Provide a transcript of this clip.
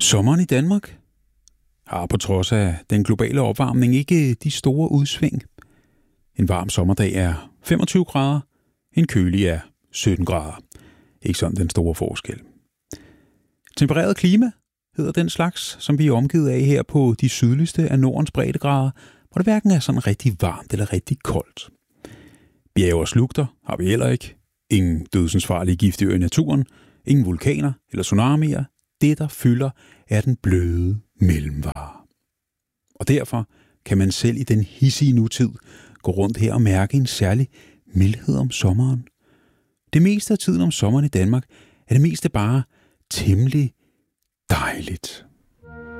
Sommeren i Danmark har på trods af den globale opvarmning ikke de store udsving. En varm sommerdag er 25 grader, en kølig er 17 grader. Ikke sådan den store forskel. Tempereret klima hedder den slags, som vi er omgivet af her på de sydligste af Nordens breddegrader, hvor det hverken er sådan rigtig varmt eller rigtig koldt. Bjerge og slugter har vi heller ikke. Ingen dødsensfarlige giftdyr i naturen, ingen vulkaner eller tsunamier. Det, der fylder, er den bløde mellemvare. Og derfor kan man selv i den hidsige nutid gå rundt her og mærke en særlig mildhed om sommeren. Det meste af tiden om sommeren i Danmark er det meste bare temmelig dejligt.